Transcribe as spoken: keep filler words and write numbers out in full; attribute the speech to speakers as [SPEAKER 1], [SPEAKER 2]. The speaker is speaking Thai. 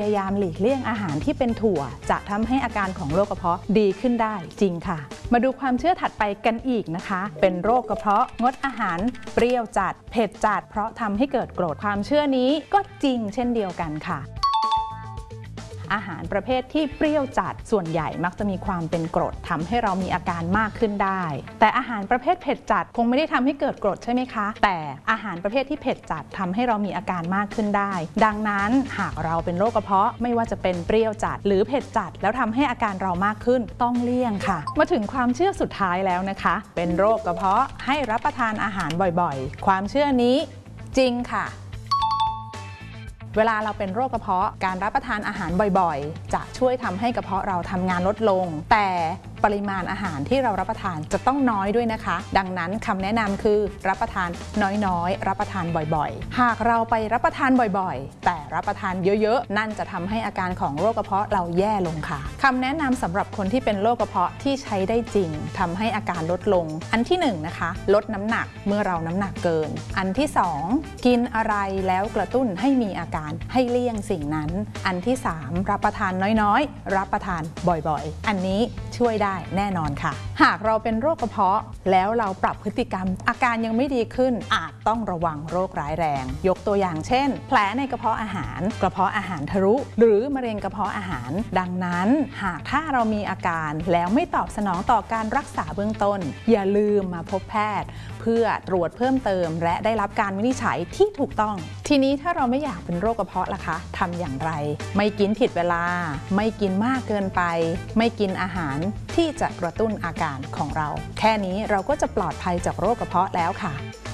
[SPEAKER 1] ายามหลีกเลี่ยงอาหารที่เป็นถั่วจะทำให้อาการของโรคกระเพาะดีขึ้นได้จริงค่ะมาดูความเชื่อถัดไปกันอีกนะคะเป็นโรคกระเพาะงดอาหารเปรี้ยวจัดเผ็ดจัดเพราะทำให้เกิดโกรธความเชื่อนี้ก็จริงเช่นเดียวกันค่ะอาหารประเภทที่เปรี้ยวจัดส่วนใหญ่มักจะมีความเป็นกรดทำให้เรามีอาการมากขึ้นได้แต่อาหารประเภทเผ็ดจัดคงไม่ได้ทำให้เกิดกรดใช่ไหมคะแต่อาหารประเภทที่เผ็ดจัดทำให้เรามีอาการมากขึ้นได้ดังนั้นหากเราเป็นโรคกระเพาะไม่ว่าจะเป็นเปรี้ยวจัดหรือเผ็ดจัดแล้วทำให้อาการเรามากขึ้นต้องเลี่ยงค่ะมาถึงความเชื่อสุดท้ายแล้วนะคะเป็นโรคกระเพาะให้รับประทานอาหารบ่อยๆความเชื่อนี้จริงค่ะเวลาเราเป็นโรคกระเพาะการรับประทานอาหารบ่อยๆจะช่วยทำให้กระเพาะเราทำงานลดลงแต่ปริมาณอาหารที่เรารับประทานจะต้องน้อยด้วยนะคะดังนั้นคำแนะนำคือรับประทานน้อยๆรับประทานบ่อยๆหากเราไปรับประทานบ่อยๆแต่รับประทานเยอะๆนั่นจะทำให้อาการของโรคกระเพาะเราแย่ลงค่ะคำแนะนำสำหรับคนที่เป็นโรคกระเพาะที่ใช้ได้จริงทำให้อาการลดลงอันที่หนึ่งนะคะลดน้ำหนักเมื่อเราน้ำหนักเกินอันที่สองกินอะไรแล้วกระตุ้นให้มีอาการให้เลี่ยงสิ่งนั้นอันที่สามรับประทานน้อยๆรับประทานบ่อยๆอันนี้ช่วยได้แน่นอนค่ะหากเราเป็นโรคกระเพาะแล้วเราปรับพฤติกรรมอาการยังไม่ดีขึ้นอาจต้องระวังโรคร้ายแรงยกตัวอย่างเช่นแผลในกระเพาะอาหารกระเพาะอาหารทะลุหรือมะเร็งกระเพาะอาหารดังนั้นหากถ้าเรามีอาการแล้วไม่ตอบสนองต่อการรักษาเบื้องต้นอย่าลืมมาพบแพทย์เพื่อตรวจเพิ่มเติมและได้รับการวินิจฉัยที่ถูกต้องทีนี้ถ้าเราไม่อยากเป็นโรคกระเพาะล่ะคะทำอย่างไรไม่กินผิดเวลาไม่กินมากเกินไปไม่กินอาหารที่จะกระตุ้นอาการของเราแค่นี้เราก็จะปลอดภัยจากโรคกระเพาะแล้วค่ะ